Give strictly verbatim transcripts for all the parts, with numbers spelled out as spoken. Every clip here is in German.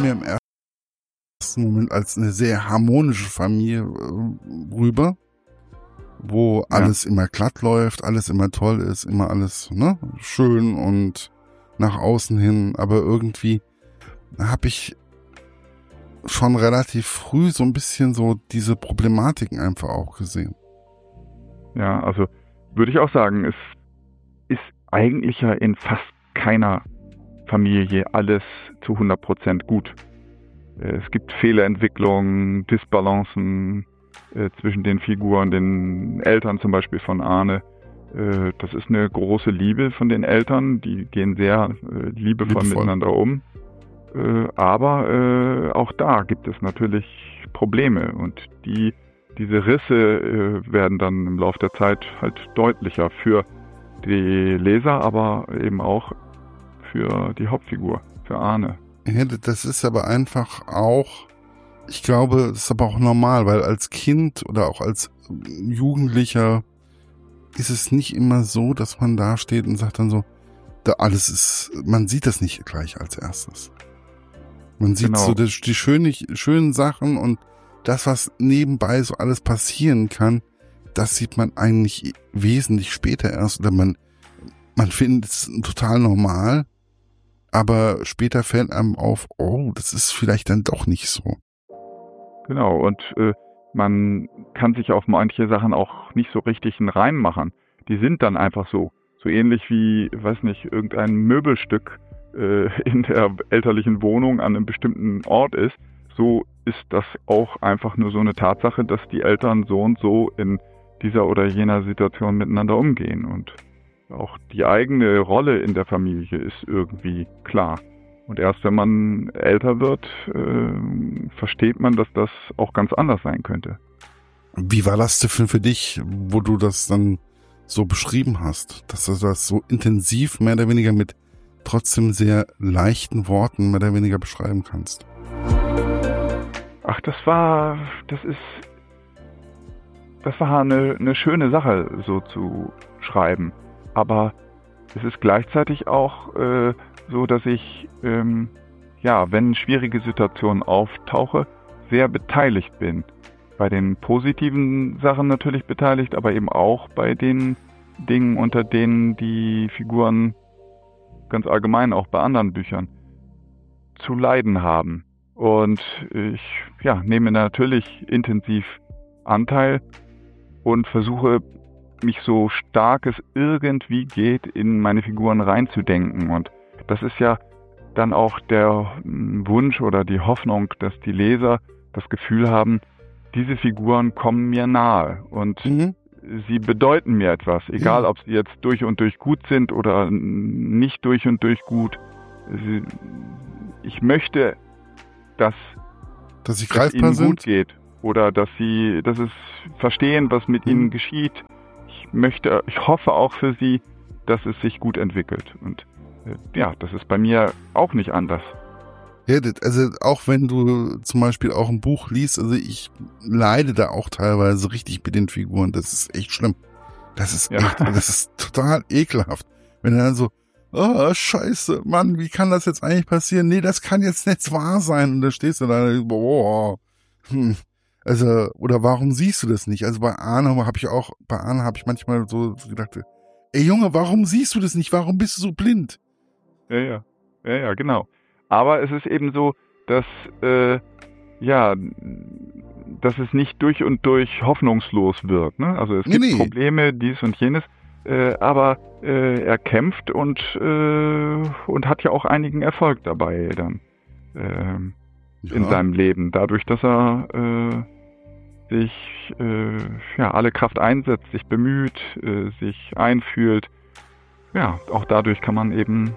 mir im ersten Moment als eine sehr harmonische Familie äh, rüber, wo ja. alles immer glatt läuft, alles immer toll ist, immer alles ne, schön und nach außen hin, aber irgendwie habe ich schon relativ früh so ein bisschen so diese Problematiken einfach auch gesehen. Ja, also würde ich auch sagen, es ist eigentlich ja in fast keiner Familie alles zu hundert Prozent gut. Es gibt Fehlerentwicklungen, Disbalancen äh, zwischen den Figuren, den Eltern zum Beispiel von Arne. Äh, das ist eine große Liebe von den Eltern, die gehen sehr äh, liebevoll, liebevoll miteinander um. Äh, aber äh, auch da gibt es natürlich Probleme und die, diese Risse äh, werden dann im Laufe der Zeit halt deutlicher für die Leser, aber eben auch für die Hauptfigur, für Arne. Ja, das ist aber einfach auch, ich glaube, das ist aber auch normal, weil als Kind oder auch als Jugendlicher ist es nicht immer so, dass man da steht und sagt dann so, da alles ist, man sieht das nicht gleich als erstes. Man sieht genau. so die, die schönen, schönen Sachen und das, was nebenbei so alles passieren kann, das sieht man eigentlich wesentlich später erst oder man, man findet es total normal, aber später fällt einem auf, oh, das ist vielleicht dann doch nicht so. Genau, und äh, man kann sich auf manche Sachen auch nicht so richtig einen Reim machen. Die sind dann einfach so. So ähnlich wie, weiß nicht, irgendein Möbelstück äh, in der elterlichen Wohnung an einem bestimmten Ort ist. So ist das auch einfach nur so eine Tatsache, dass die Eltern so und so in dieser oder jener Situation miteinander umgehen. Und auch die eigene Rolle in der Familie ist irgendwie klar. Und erst wenn man älter wird, äh, versteht man, dass das auch ganz anders sein könnte. Wie war das denn für dich, wo du das dann so beschrieben hast, dass du das so intensiv mehr oder weniger mit trotzdem sehr leichten Worten mehr oder weniger beschreiben kannst? Ach, das war, das ist, das war eine, eine schöne Sache, so zu schreiben. Aber es ist gleichzeitig auch äh, so, dass ich, ähm, ja, wenn schwierige Situationen auftauche, sehr beteiligt bin. Bei den positiven Sachen natürlich beteiligt, aber eben auch bei den Dingen, unter denen die Figuren ganz allgemein auch bei anderen Büchern zu leiden haben. Und ich ja, nehme natürlich intensiv Anteil und versuche, mich so stark es irgendwie geht, in meine Figuren reinzudenken. Und das ist ja dann auch der Wunsch oder die Hoffnung, dass die Leser das Gefühl haben, diese Figuren kommen mir nahe und mhm. sie bedeuten mir etwas, egal ob sie jetzt durch und durch gut sind oder nicht durch und durch gut. Sie, ich möchte, dass, dass, sie dass ihnen gut geht oder dass sie, dass es verstehen, was mit mhm. ihnen geschieht. Ich möchte, ich hoffe auch für sie, dass es sich gut entwickelt. Und äh, ja, das ist bei mir auch nicht anders. Ja, also auch wenn du zum Beispiel auch ein Buch liest, also ich leide da auch teilweise richtig mit den Figuren. Das ist echt schlimm. Das ist ja. echt, das ist total ekelhaft. Wenn du dann so, oh, scheiße, Mann, wie kann das jetzt eigentlich passieren? Nee, das kann jetzt nicht wahr sein. Und dann stehst du da, boah, hm. Also, oder warum siehst du das nicht? Also bei Arne habe ich auch, bei Arne habe ich manchmal so gedacht, ey Junge, warum siehst du das nicht? Warum bist du so blind? Ja, ja, ja, ja, genau. Aber es ist eben so, dass, äh, ja, dass es nicht durch und durch hoffnungslos wird. Ne? Also es gibt nee, nee. Probleme, dies und jenes, äh, aber äh, er kämpft und, äh, und hat ja auch einigen Erfolg dabei dann äh, ja. in seinem Leben. Dadurch, dass er äh, sich äh, ja, alle Kraft einsetzt, sich bemüht, äh, sich einfühlt. Ja, auch dadurch kann man eben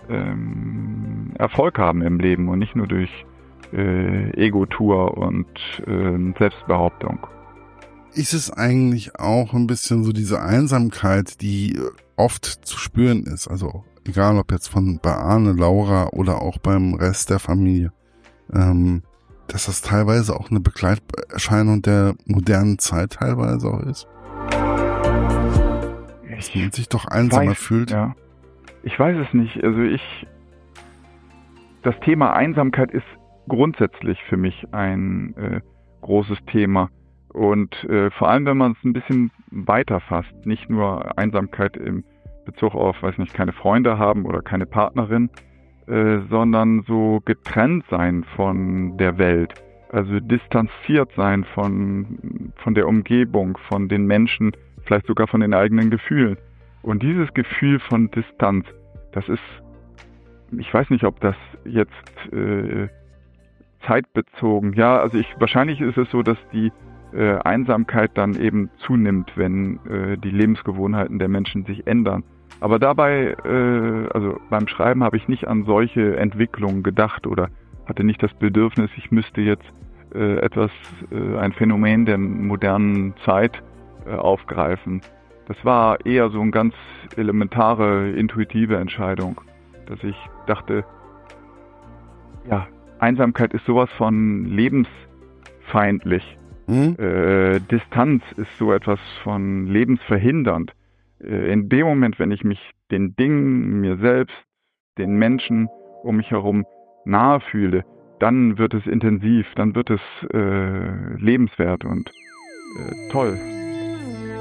ähm, Erfolg haben im Leben und nicht nur durch äh, Ego-Tour und äh, Selbstbehauptung. Ist es eigentlich auch ein bisschen so diese Einsamkeit, die oft zu spüren ist? Also egal, ob jetzt von bei Arne, Laura oder auch beim Rest der Familie. Ähm, dass das teilweise auch eine Begleiterscheinung der modernen Zeit teilweise auch ist. Dass man sich doch einsamer weiß, fühlt. Ja. Ich weiß es nicht. Also ich, das Thema Einsamkeit ist grundsätzlich für mich ein äh, großes Thema. Und äh, vor allem, wenn man es ein bisschen weiter fasst, nicht nur Einsamkeit im Bezug auf, weiß nicht, keine Freunde haben oder keine Partnerin, äh, sondern so getrennt sein von der Welt, also distanziert sein von, von der Umgebung, von den Menschen, vielleicht sogar von den eigenen Gefühlen. Und dieses Gefühl von Distanz, das ist, ich weiß nicht, ob das jetzt äh, zeitbezogen, ja, also ich, wahrscheinlich ist es so, dass die äh, Einsamkeit dann eben zunimmt, wenn äh, die Lebensgewohnheiten der Menschen sich ändern. Aber dabei, äh, also beim Schreiben habe ich nicht an solche Entwicklungen gedacht oder hatte nicht das Bedürfnis, ich müsste jetzt äh, etwas, äh, ein Phänomen der modernen Zeit äh, aufgreifen. Das war eher so eine ganz elementare, intuitive Entscheidung, dass ich dachte, ja, Einsamkeit ist sowas von lebensfeindlich. Hm? Äh, Distanz ist so etwas von lebensverhindernd. Äh, in dem Moment, wenn ich mich den Dingen, mir selbst, den Menschen um mich herum nahe fühle, dann wird es intensiv, dann wird es äh, lebenswert und äh, toll.